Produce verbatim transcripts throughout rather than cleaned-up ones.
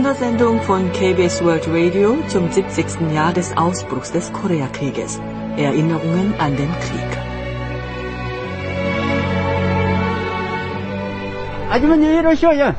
Sondersendung von K B S World Radio zum siebzigsten Jahr des Ausbruchs des Koreakrieges. Erinnerungen an den Krieg. 아주머니 이러시오요.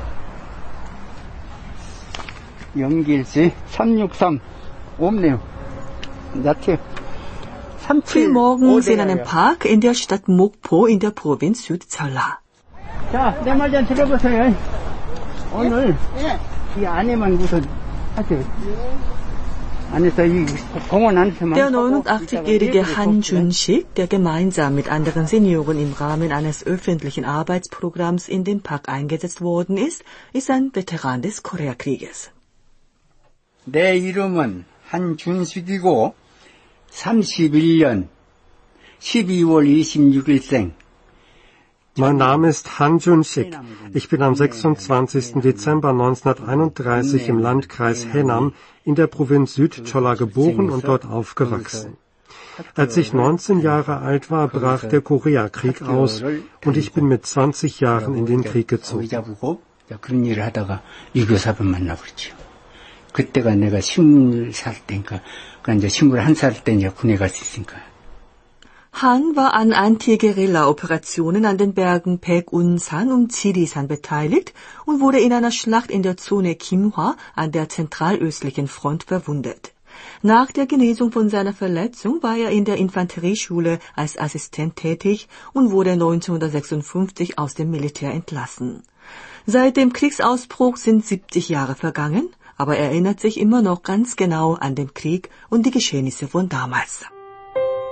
영길시 삼육삼 없네요. 야채. Frühmorgens in einem Park in der Stadt Mokpo in der Provinz Südjeolla. 자, 내 말 좀 들어보세요. 오늘 이 안에만 무슨 하세요. 안에서 이 공원 안에서만. Der neunundachtzigjährige Han Jun-sik, der gemeinsam mit anderen Senioren im Rahmen eines öffentlichen Arbeitsprogramms in den Park eingesetzt worden ist, ist ein Veteran des Koreakrieges. 내 이름은 한준식이고 삼십일 년 십이월 이십육일생. Mein Name ist Han Jun-sik. Ich bin am sechsundzwanzigsten Dezember neunzehnhunderteinunddreißig im Landkreis Haenam in der Provinz Südjeolla geboren und dort aufgewachsen. Als ich neunzehn Jahre alt war, brach der Koreakrieg aus und ich bin mit zwanzig Jahren in den Krieg gezogen. 그런 일을 하다가 유교사분 만나버렸죠. 그때가 내가 스물 살 때니까, 그러니까 이제 스물한 살 때 이제 군에 갈 수 있으니까. Han war an Anti-Guerilla-Operationen an den Bergen Paek-un-san und Chiri-san beteiligt und wurde in einer Schlacht in der Zone Kimhwa an der zentralöstlichen Front verwundet. Nach der Genesung von seiner Verletzung war er in der Infanterieschule als Assistent tätig und wurde neunzehnhundertsechsundfünfzig aus dem Militär entlassen. Seit dem Kriegsausbruch sind siebzig Jahre vergangen, aber er erinnert sich immer noch ganz genau an den Krieg und die Geschehnisse von damals.